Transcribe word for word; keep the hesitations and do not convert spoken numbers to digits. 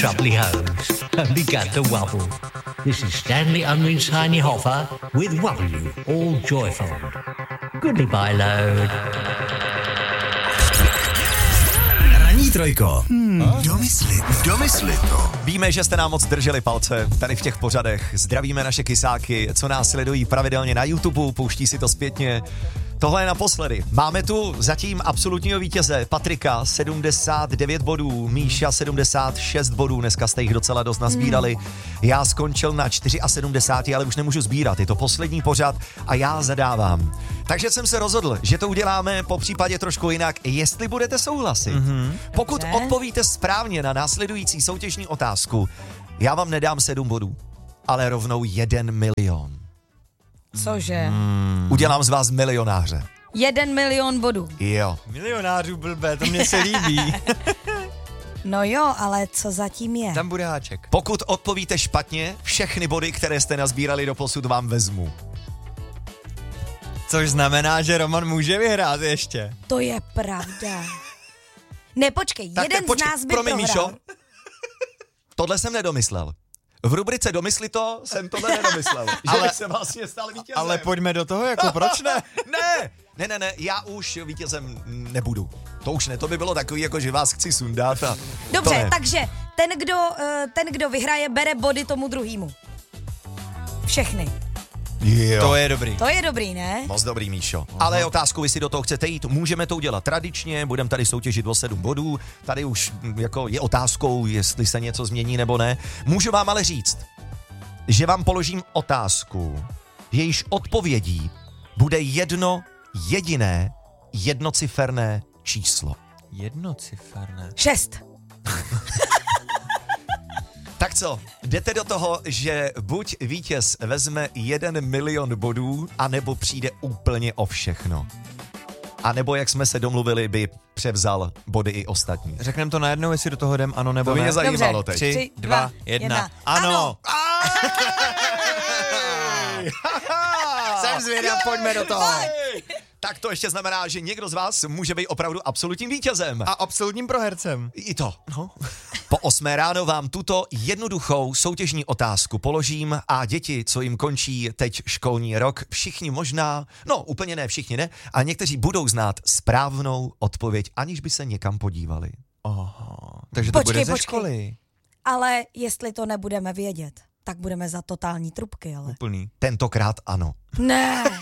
Troubly hoes and began to wobble. This is Stanley Unwin's Tiny Hoffer with W, all joyful. Goodbye, load. Ranní trojko. Hmm. Domysli, domysli to. Víme, že jste nám moc drželi palce tady v těch pořadech. Zdravíme naše kysáky, co nás sledují pravidelně na YouTube, pouští si to zpětně. Tohle je naposledy. Máme tu zatím absolutního vítěze Patrika, sedmdesát devět bodů, Míša sedmdesát šest bodů, dneska jste jich docela dost nazbírali. Já skončil na sedmdesát čtyři, ale už nemůžu sbírat, je to poslední pořad a já zadávám. Takže jsem se rozhodl, že to uděláme po případě trošku jinak, jestli budete souhlasit. Mm-hmm. Pokud Dobře. odpovíte správně na následující soutěžní otázku, já vám nedám sedm bodů, ale rovnou jeden milion. Cože? Hmm. Udělám z vás milionáře. Jeden milion bodů. Jo. Milionářů blbé, to mě se líbí. No jo, ale co zatím je? Tam bude háček. Pokud odpovíte špatně, všechny body, které jste nazbírali doposud, vám vezmu. Což znamená, že Roman může vyhrát ještě. To je pravda. Ne, počkej, Tak jeden te, počkej, z nás by promiň, prohrál. Míšo. Tohle jsem nedomyslel. V rubrice Domysli to jsem tohle nedomyslel. Že Ale- bych se vlastně stal vítězem. Ale pojďme do toho, jako proč ne? Ne, ne, ne, ne, já už vítězem nebudu. To už ne, to by bylo takový, jako že vás chci sundat a... Dobře, takže ten kdo, eh, ten, kdo vyhraje, bere body tomu druhému. Všechny. Jo. To je dobrý. To je dobrý, ne? Moc dobrý, Míšo. Ale otázku, vy si do toho chcete jít, můžeme to udělat tradičně, budeme tady soutěžit o sedm bodů, tady už mm, jako je otázkou, jestli se něco změní nebo ne. Můžu vám ale říct, že vám položím otázku, jejíž odpovědí bude jedno jediné jednociferné číslo. Jednociferné. Šest. Tak co, jdete do toho, že buď vítěz vezme jeden milion bodů, anebo přijde úplně o všechno. A nebo, jak jsme se domluvili, by převzal body i ostatní. Řekneme to najednou, jestli do toho jdem ano nebo To mě ne. zajímalo Dobře. teď. Tři, Tři, dva, dva, jedna. jedna. Ano. Aj! Jsem zvědav, pojďme do toho. Tak to ještě znamená, že někdo z vás může být opravdu absolutním vítězem. A absolutním prohercem. I to. No. Po osmé ráno vám tuto jednoduchou soutěžní otázku položím a děti, co jim končí teď školní rok, všichni možná, no úplně ne všichni ne, a někteří budou znát správnou odpověď, aniž by se někam podívali. Aha, takže to Počkej, bude ze počkej. školy. Ale jestli to nebudeme vědět, tak budeme za totální trubky, ale. Úplný. Tentokrát ano. Ne.